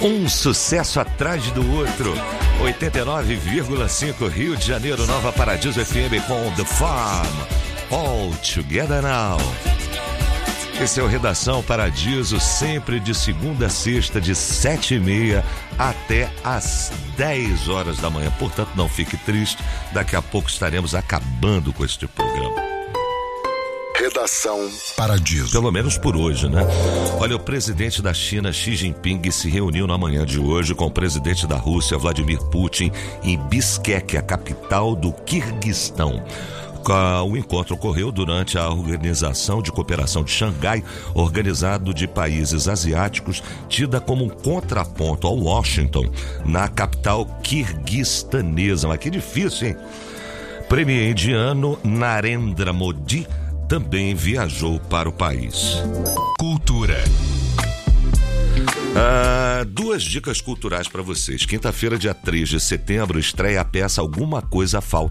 Um sucesso atrás do outro. 89,5 Rio de Janeiro, Nova Paradiso FM com The Farm. All Together Now. Esse é o Redação Paradiso, sempre de segunda a sexta, de 7h30 até às 10 horas da manhã. Portanto, não fique triste, daqui a pouco estaremos acabando com este programa. Redação Paradiso. Pelo menos por hoje, né? Olha, o presidente da China, Xi Jinping, se reuniu na manhã de hoje com o presidente da Rússia, Vladimir Putin, em Bishkek, a capital do Quirguistão. O encontro ocorreu durante a Organização de Cooperação de Xangai, organizado de países asiáticos, tida como um contraponto ao Washington, na capital quirguistanesa. Mas que difícil, hein? Premier indiano Narendra Modi também viajou para o país. Cultura. Duas dicas culturais para vocês. Quinta-feira, dia 3 de setembro, estreia a peça Alguma Coisa Falta